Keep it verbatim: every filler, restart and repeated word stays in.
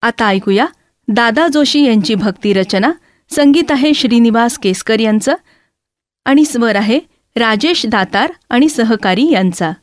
आता ऐकूया दादा जोशी यांची भक्ती रचना. संगीत आहे श्रीनिवास केसकर यांचं आणि स्वर आहे राजेश दातार आणि सहकारी यांचा.